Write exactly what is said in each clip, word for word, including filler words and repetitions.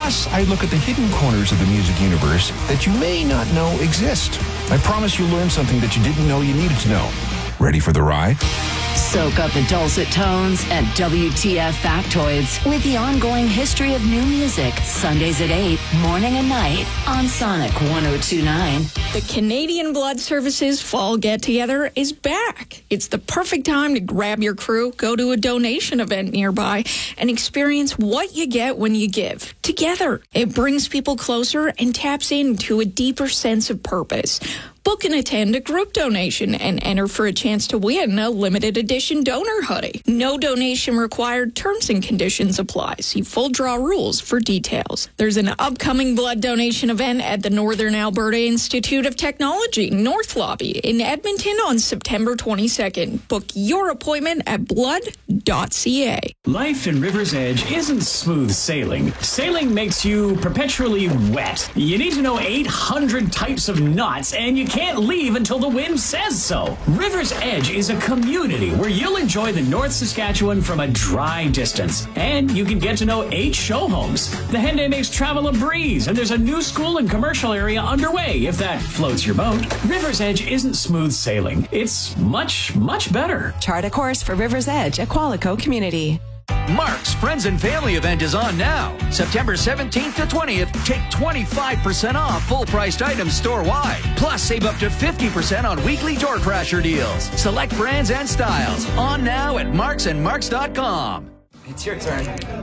Plus, I look at the hidden corners of the music universe that you may not know exist. I promise you'll learn something that you didn't know you needed to know. Ready for the ride? Soak up the dulcet tones and W T F factoids with the ongoing history of new music. Sundays at eight, morning and night on Sonic one oh two point nine. The Canadian Blood Services Fall Get-Together is back. It's the perfect time to grab your crew, go to a donation event nearby, and experience what you get when you give. Together. It brings people closer and taps into a deeper sense of purpose. Book and attend a group donation and enter for a chance to win a limited edition donor hoodie. No donation required. Terms and conditions apply. See full draw rules for details. There's an upcoming blood donation event at the Northern Alberta Institute of Technology, North Lobby, in Edmonton on September twenty-second. Book your appointment at blood dot c a. Life in River's Edge isn't smooth sailing. Sailing makes you perpetually wet. You need to know eight hundred types of knots, and you can't leave until the wind says so. River's Edge is a community where you'll enjoy the North Saskatchewan from a dry distance. And you can get to know eight show homes. The Henday makes travel a breeze, and there's a new school and commercial area underway, if that floats your boat. River's Edge isn't smooth sailing. It's much, much better. Chart a course for River's Edge at Qualico Community. Mark's Friends and Family event is on now. September seventeenth to twentieth, take twenty-five percent off full-priced items store-wide. Plus, save up to fifty percent on weekly door crasher deals. Select brands and styles. On now at marks and marks dot com. It's your turn.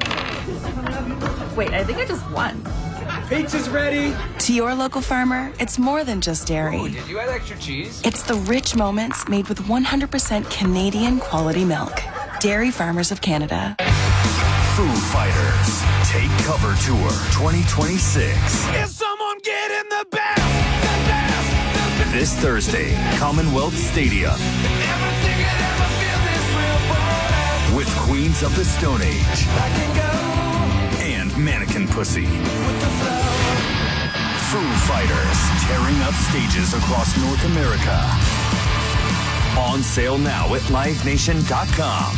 Wait, I think I just won. Pizza's ready. To your local farmer, it's more than just dairy. Oh, did you add extra cheese? It's the rich moments made with one hundred percent Canadian quality milk. Dairy Farmers of Canada. Foo Fighters Take Cover Tour twenty twenty-six. Is someone getting the best? The best, the best. This Thursday, Commonwealth Stadium. Everything could ever feel this real forever. With Queens of the Stone Age. I can go. And Mannequin Pussy. With the flow. Foo Fighters tearing up stages across North America. On sale now at live nation dot com.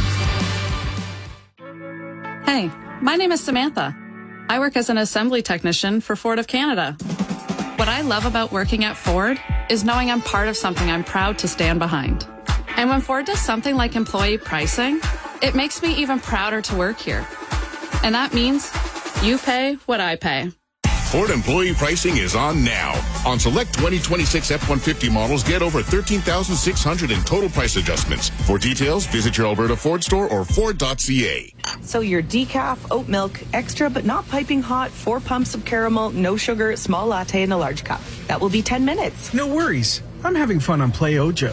Hey, my name is Samantha. I work as an assembly technician for Ford of Canada. What I love about working at Ford is knowing I'm part of something I'm proud to stand behind. And when Ford does something like employee pricing, it makes me even prouder to work here. And that means you pay what I pay. Ford employee pricing is on now. On select twenty twenty-six F one fifty models, get over thirteen thousand six hundred dollars in total price adjustments. For details, visit your Alberta Ford store or Ford dot c a. So your decaf, oat milk, extra but not piping hot, four pumps of caramel, no sugar, small latte in a large cup. That will be ten minutes. No worries. I'm having fun on Play Ojo.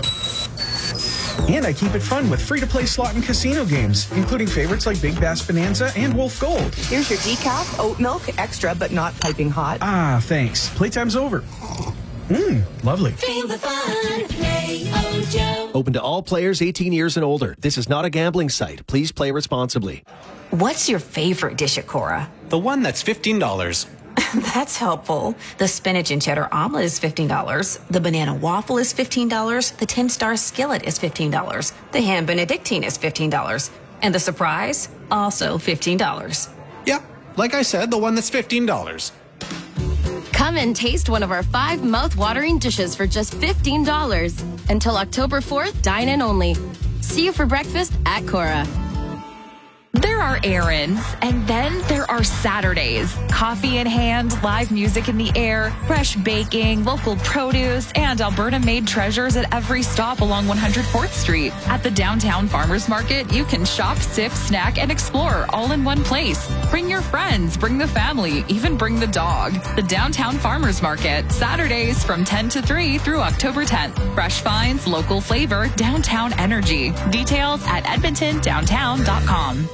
And I keep it fun with free-to-play slot and casino games, including favorites like Big Bass Bonanza and Wolf Gold. Here's your decaf, oat milk, extra but not piping hot. Ah, thanks. Playtime's over. Mmm, lovely. Feel the fun. Play Ojo. Open to all players eighteen years and older. This is not a gambling site. Please play responsibly. What's your favorite dish at Cora? The one that's fifteen dollars. That's helpful. The spinach and cheddar omelet is fifteen dollars. The banana waffle is fifteen dollars. The ten-star skillet is fifteen dollars. The ham benedictine is fifteen dollars. And the surprise, also fifteen dollars. Yeah, like I said, the one that's fifteen dollars. Come and taste one of our five mouth-watering dishes for just fifteen dollars. Until October fourth, dine in only. See you for breakfast at Cora. There are errands, and then there are Saturdays. Coffee in hand, live music in the air, fresh baking, local produce, and Alberta-made treasures at every stop along one hundred fourth Street. At the Downtown Farmers Market, you can shop, sip, snack, and explore all in one place. Bring your friends, bring the family, even bring the dog. The Downtown Farmers Market, Saturdays from ten to three through October tenth. Fresh finds, local flavor, downtown energy. Details at edmonton downtown dot com.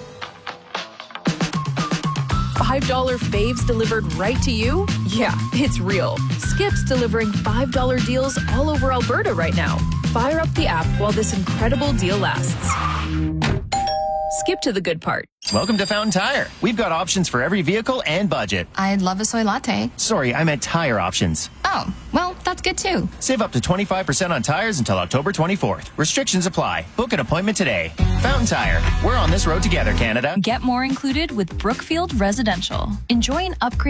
five dollar faves delivered right to you? Yeah, it's real. Skip's delivering five dollar deals all over Alberta right now. Fire up the app while this incredible deal lasts. Skip to the good part. Welcome to Fountain Tire. We've got options for every vehicle and budget. I'd love a soy latte. Sorry, I meant tire options. Oh, well, that's good too. Save up to twenty-five percent on tires until October twenty-fourth. Restrictions apply. Book an appointment today. Fountain Tire. We're on this road together, Canada. Get more included with Brookfield Residential. Enjoy an upgrade